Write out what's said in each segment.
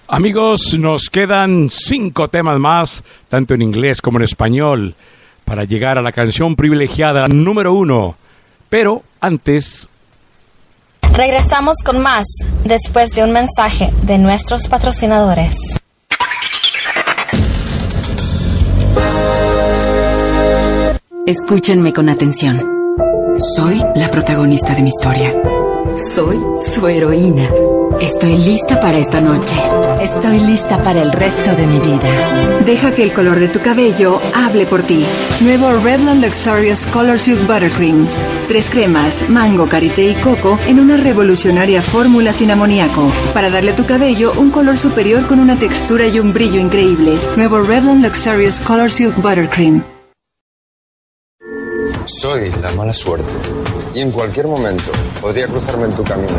Amigos, nos quedan 5 temas más, tanto en inglés como en español, para llegar a la canción privilegiada número 1. Pero antes... Regresamos con más, después de un mensaje de nuestros patrocinadores. Escúchenme con atención. Soy la protagonista de mi historia. Soy su heroína. Estoy lista para esta noche. Estoy lista para el resto de mi vida. Deja que el color de tu cabello hable por ti. Nuevo Revlon Luxurious Color Silk Buttercream. 3 cremas, mango, karité y coco en una revolucionaria fórmula sin amoníaco. Para darle a tu cabello un color superior con una textura y un brillo increíbles. Nuevo Revlon Luxurious Color Silk Buttercream. Soy la mala suerte. Y en cualquier momento podría cruzarme en tu camino.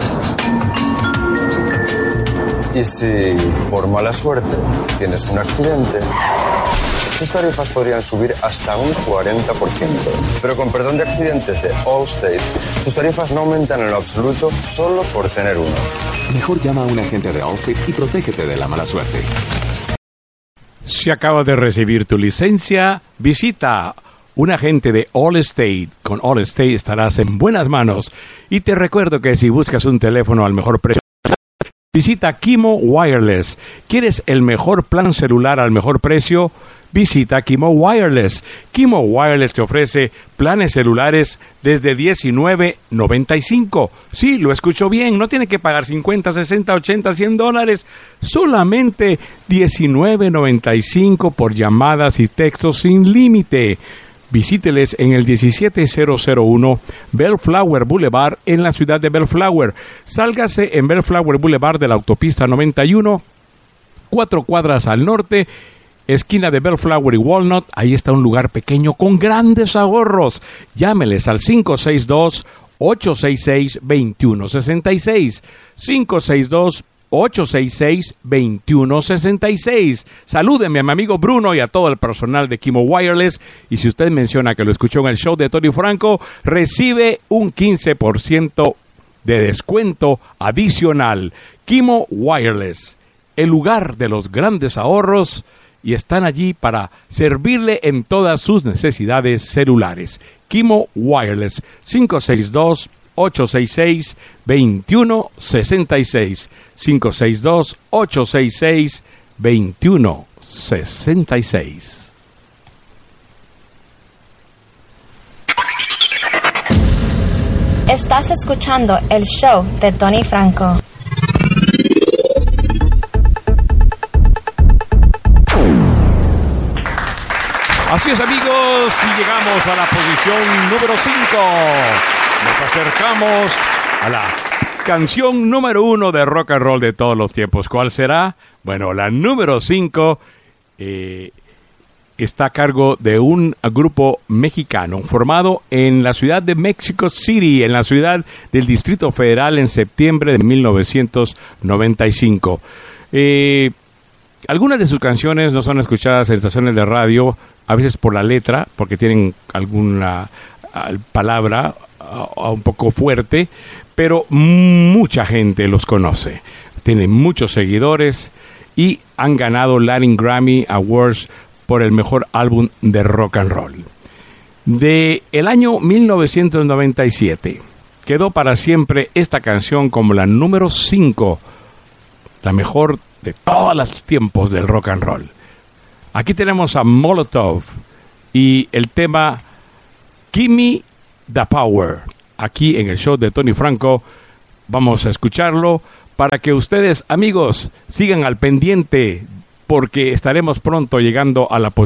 Y si, por mala suerte, tienes un accidente, tus tarifas podrían subir hasta un 40%. Pero con perdón de accidentes de Allstate, tus tarifas no aumentan en lo absoluto solo por tener uno. Mejor llama a un agente de Allstate y protégete de la mala suerte. Si acabas de recibir tu licencia, visita un agente de Allstate. Con Allstate estarás en buenas manos. Y te recuerdo que si buscas un teléfono al mejor precio, visita Kimo Wireless. ¿Quieres el mejor plan celular al mejor precio? Visita Kimo Wireless. Kimo Wireless te ofrece planes celulares desde $19.95. Sí, lo escucho bien. No tiene que pagar 50, 60, 80, $100. Solamente $19.95 por llamadas y textos sin límite. Visíteles en el 17001 Bellflower Boulevard en la ciudad de Bellflower. Sálgase en Bellflower Boulevard de la autopista 91, 4 cuadras al norte, esquina de Bellflower y Walnut. Ahí está un lugar pequeño con grandes ahorros. Llámeles al 562-866-2166. 562-866-2166. Salúdenme a mi amigo Bruno y a todo el personal de Kimo Wireless. Y si usted menciona que lo escuchó en el show de Tony Franco, recibe un 15% de descuento adicional. Kimo Wireless, el lugar de los grandes ahorros, y están allí para servirle en todas sus necesidades celulares. Kimo Wireless, 562-866-2166. 562-866-2166. Estás escuchando el show de Tony Franco. Así es, amigos, y llegamos a la posición número 5. Nos acercamos a la canción número 1 de rock and roll de todos los tiempos. ¿Cuál será? Bueno, la número 5 está a cargo de un grupo mexicano formado en la ciudad de Mexico City, en la ciudad del Distrito Federal, en septiembre de 1995. Algunas de sus canciones no son escuchadas en estaciones de radio, a veces por la letra, porque tienen alguna palabra un poco fuerte, pero mucha gente los conoce. Tienen muchos seguidores y han ganado Latin Grammy Awards por el mejor álbum de rock and roll. De el año 1997 quedó para siempre esta canción como la número 5, la mejor de todos los tiempos del rock and roll. Aquí tenemos a Molotov y el tema Gimme the Power. Aquí en el show de Tony Franco vamos a escucharlo para que ustedes, amigos, sigan al pendiente, porque estaremos pronto llegando a la posición